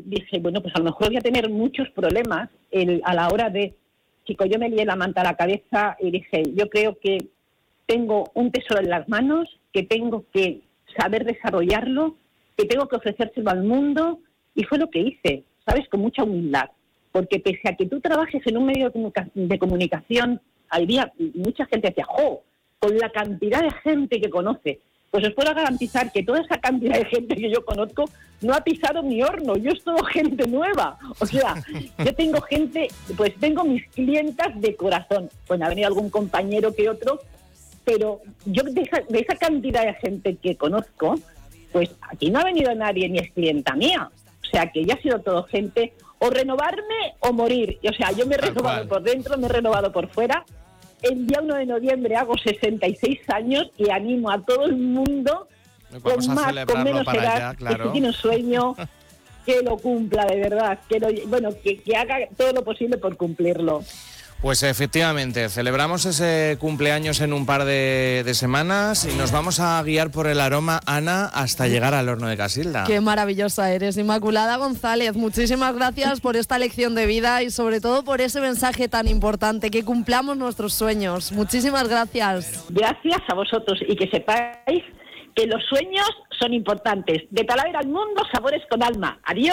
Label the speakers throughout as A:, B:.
A: dije, bueno, pues a lo mejor voy a tener muchos problemas a la hora de... Chico, yo me lié la manta a la cabeza y dije, yo creo que tengo un tesoro en las manos, que tengo que saber desarrollarlo, que tengo que ofrecérselo al mundo, y fue lo que hice, ¿sabes? Con mucha humildad. Porque pese a que tú trabajes en un medio de comunicación, había mucha gente que decía, ¡jo!, con la cantidad de gente que conoce. Pues os puedo garantizar que toda esa cantidad de gente que yo conozco no ha pisado mi horno. Yo es todo gente nueva. O sea, yo tengo gente, pues tengo mis clientas de corazón. Bueno, ha venido algún compañero que otro, pero yo de esa cantidad de gente que conozco, pues aquí no ha venido nadie ni es clienta mía. O sea, que ya ha sido todo gente o renovarme o morir. O sea, yo me he renovado por dentro, me he renovado por fuera. El día 1 de noviembre hago 66 años y animo a todo el mundo,
B: vamos
A: con más, con menos edad,
B: allá, claro.
A: que si tiene un sueño, que lo cumpla de verdad, que haga todo lo posible por cumplirlo.
B: Pues efectivamente, celebramos ese cumpleaños en un par de semanas y nos vamos a guiar por el aroma, Ana, hasta llegar al horno de Casilda.
C: Qué maravillosa eres, Inmaculada González. Muchísimas gracias por esta lección de vida y sobre todo por ese mensaje tan importante, que cumplamos nuestros sueños. Muchísimas gracias.
A: Gracias a vosotros y que sepáis que los sueños son importantes. De Talavera al mundo, sabores con alma. ¡Adiós!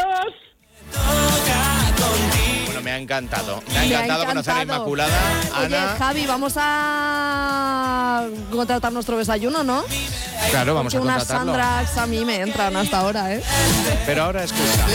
B: Bueno, me ha encantado conocer a Inmaculada.
C: Oye,
B: Ana,
C: Javi, vamos a contratar nuestro desayuno, ¿no?
B: claro, vamos a
C: Porque unas
B: contratarlo.
C: Sandrax a mí me entran hasta ahora, ¿eh?
B: Pero ahora escucha.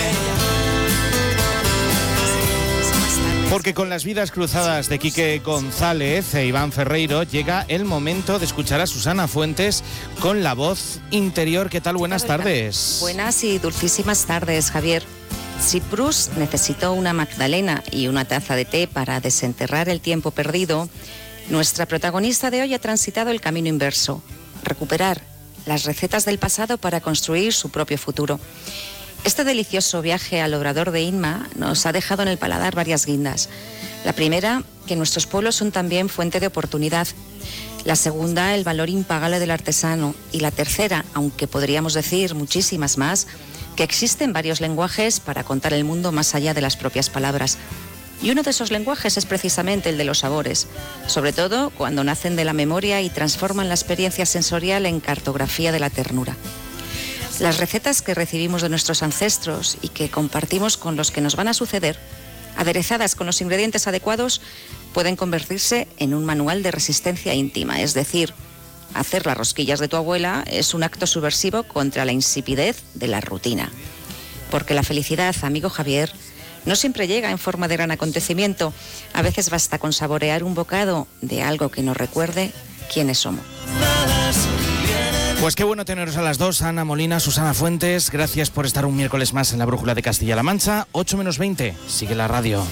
B: Porque con las vidas cruzadas de Quique González e Iván Ferreiro llega el momento de escuchar a Susana Fuentes con la voz interior. ¿Qué tal? Buenas tardes.
D: Buenas y dulcísimas tardes, Javier. Si Proust necesitó una magdalena y una taza de té para desenterrar el tiempo perdido, nuestra protagonista de hoy ha transitado el camino inverso: recuperar las recetas del pasado para construir su propio futuro. Este delicioso viaje al obrador de Inma nos ha dejado en el paladar varias guindas. La primera, que nuestros pueblos son también fuente de oportunidad. La segunda, el valor impagable del artesano. Y la tercera, aunque podríamos decir muchísimas más, que existen varios lenguajes para contar el mundo más allá de las propias palabras. Y uno de esos lenguajes es precisamente el de los sabores, sobre todo cuando nacen de la memoria y transforman la experiencia sensorial en cartografía de la ternura. Las recetas que recibimos de nuestros ancestros y que compartimos con los que nos van a suceder, aderezadas con los ingredientes adecuados, pueden convertirse en un manual de resistencia íntima. Es decir, hacer las rosquillas de tu abuela es un acto subversivo contra la insipidez de la rutina. Porque la felicidad, amigo Javier, no siempre llega en forma de gran acontecimiento. A veces basta con saborear un bocado de algo que nos recuerde quiénes somos.
B: Pues qué bueno teneros a las dos, Ana Molina, Susana Fuentes. Gracias por estar un miércoles más en la Brújula de Castilla-La Mancha. 8 menos 20, sigue la radio.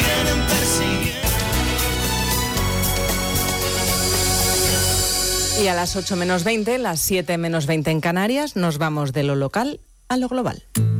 E: Y a las 8 menos 20, las 7 menos 20 en Canarias, nos vamos de lo local a lo global.